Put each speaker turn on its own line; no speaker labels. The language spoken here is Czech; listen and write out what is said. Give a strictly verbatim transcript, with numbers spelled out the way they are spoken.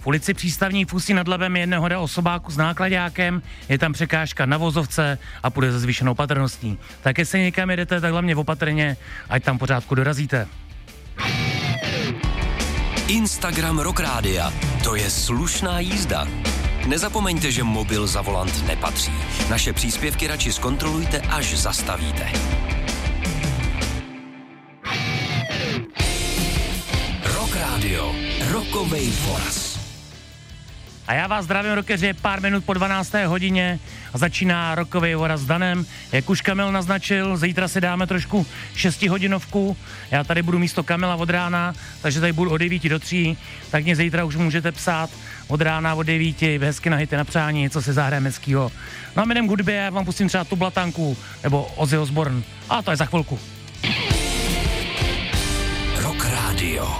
V ulici Přístavní v Ústí nad Labem je nehoda osobáku s nákladákem, je tam překážka na vozovce a půjde se zvýšenou patrností. Tak jestli někam jedete, tak hlavně opatrně, ať tam pořádku dorazíte.
Instagram Rock Rádia. To je slušná jízda. Nezapomeňte, že mobil za volant nepatří. Naše příspěvky radši zkontrolujte, až zastavíte. Rock Rádio. Rockovej voraz.
A já vás zdravím, rockeři, je pár minut po dvanácté hodině a začíná Rockovej voraz s Danem. Jak už Kamil naznačil, zítra si dáme trošku šestihodinovku. Já tady budu místo Kamila od rána, takže tady budu od devíti do tří. Tak mě zítra už můžete psát od rána od devíti, hezky na hity na přání, co se zahrajeme hezkýho. No a my jdem k hudbě, já vám pustím třeba tu Blatanku nebo Ozzy Osbourne. A to je za chvilku.
Rock Radio.